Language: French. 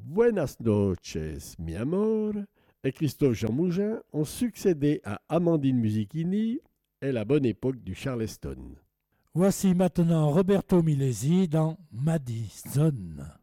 Buenas noches, mi amor et Christophe Jean Mougin ont succédé à Amandine Musichini et la bonne époque du Charleston. Voici maintenant Roberto Milesi dans Madison.